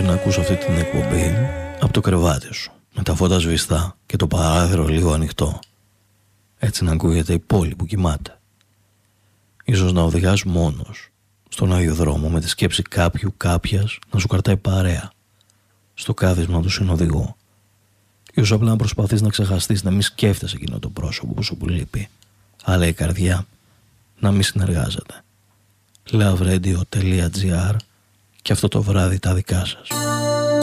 να ακούς αυτή την εκπομπή από το κρεβάτι σου, με τα φώτα σβηστά και το παράθυρο λίγο ανοιχτό. Έτσι να ακούγεται η πόλη που κοιμάται. Ίσως να οδηγάς μόνος στον άδειο δρόμο με τη σκέψη κάποιου κάποιας να σου κρατάει παρέα στο κάθισμα του συνοδηγού. Ίσως απλά να προσπαθείς να ξεχαστείς, να μην σκέφτεσαι εκείνο το πρόσωπο που σου που λείπει, αλλά η καρδιά να μην συνεργάζεται. Loveradio.gr και αυτό το βράδυ τα δικά σας.